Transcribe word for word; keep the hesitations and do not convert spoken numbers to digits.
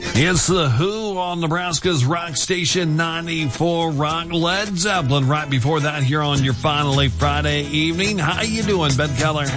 It's The Who on Nebraska's Rock Station ninety-four Rock. Led Zeppelin right before that here on your finally Friday evening. How you doing, Ben Keller?